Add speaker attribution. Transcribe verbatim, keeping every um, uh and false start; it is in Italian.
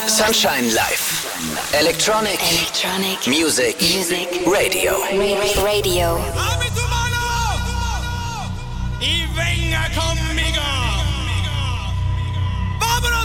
Speaker 1: Sunshine Life. Electronic,
Speaker 2: Electronic
Speaker 1: music,
Speaker 2: music,
Speaker 1: radio.
Speaker 2: Radio.
Speaker 3: Ami tu mano y venga conmigo.